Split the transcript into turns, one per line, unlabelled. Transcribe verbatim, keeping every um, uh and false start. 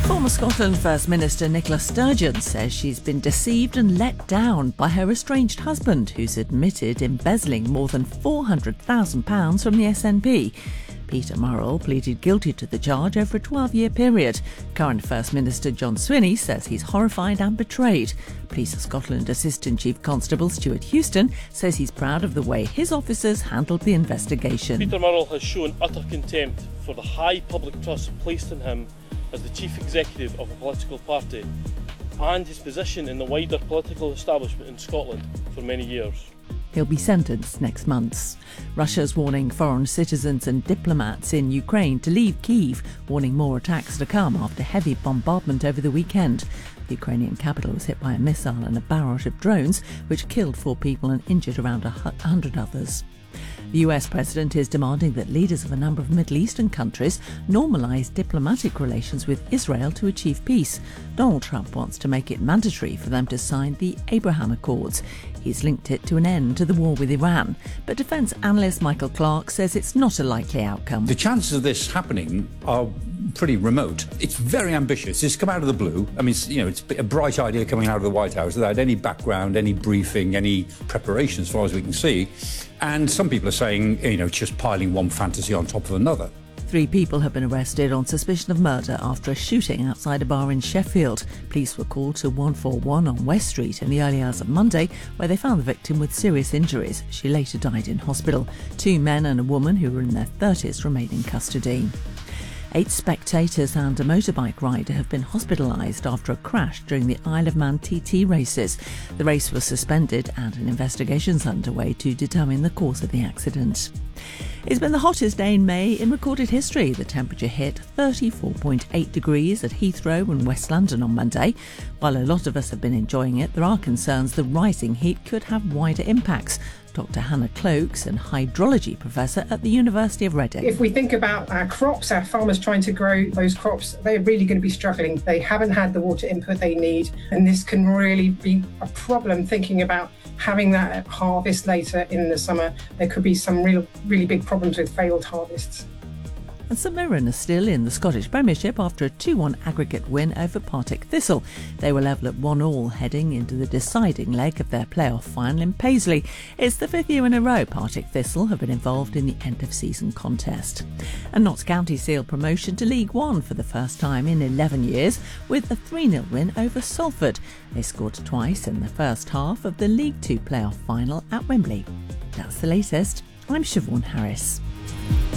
Former Scotland First Minister Nicola Sturgeon says she's been deceived and let down by her estranged husband, who's admitted embezzling more than four hundred thousand pounds from the S N P. Peter Murrell pleaded guilty to the charge over a twelve-year period. Current First Minister John Swinney says he's horrified and betrayed. Police of Scotland Assistant Chief Constable Stuart Houston says he's proud of the way his officers handled the investigation.
Peter Murrell has shown utter contempt for the high public trust placed in him as the chief executive of a political party and his position in the wider political establishment in Scotland for many years.
He'll be sentenced next month. Russia's warning foreign citizens and diplomats in Ukraine to leave Kyiv, warning more attacks to come after heavy bombardment over the weekend. The Ukrainian capital was hit by a missile and a barrage of drones, which killed four people and injured around a hundred others. The U S president is demanding that leaders of a number of Middle Eastern countries normalise diplomatic relations with Israel to achieve peace. Donald Trump wants to make it mandatory for them to sign the Abraham Accords. He's linked it to an end to the war with Iran. But defence analyst Michael Clark says it's not a likely outcome.
The chances of this happening are pretty remote. It's very ambitious. It's come out of the blue. I mean, you know, it's a bright idea coming out of the White House without any background, any briefing, any preparation as far as we can see. And some people are saying, you know, it's just piling one fantasy on top of another.
Three people have been arrested on suspicion of murder after a shooting outside a bar in Sheffield. Police were called to one four one on West Street in the early hours of Monday, where they found the victim with serious injuries. She later died in hospital. Two men and a woman who were in their thirties remain in custody. Eight spectators and a motorbike rider have been hospitalised after a crash during the Isle of Man T T races. The race was suspended and an investigation is underway to determine the cause of the accident. It's been the hottest day in May in recorded history. The temperature hit thirty-four point eight degrees at Heathrow and West London on Monday. While a lot of us have been enjoying it, there are concerns the rising heat could have wider impacts. Doctor Hannah Cloakes, an hydrology professor at the University of Reading.
If we think about our crops, our farmers trying to grow those crops, they're really going to be struggling. They haven't had the water input they need, and this can really be a problem thinking about having that harvest later in the summer. There could be some real, really big problems with failed harvests.
And St Mirren are still in the Scottish Premiership after a two one aggregate win over Partick Thistle. They were level at one all heading into the deciding leg of their playoff final in Paisley. It's the fifth year in a row Partick Thistle have been involved in the end-of-season contest. And Notts County sealed promotion to League One for the first time in eleven years with a three nil win over Salford. They scored twice in the first half of the League Two playoff final at Wembley. That's the latest. I'm Siobhan Harris.